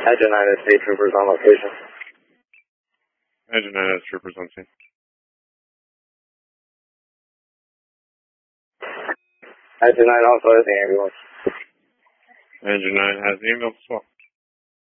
Engine 9 is state troopers on location. Engine 9 has troopers on scene. Engine 9 also has the ambulance. Engine 9 has the ambulance as well.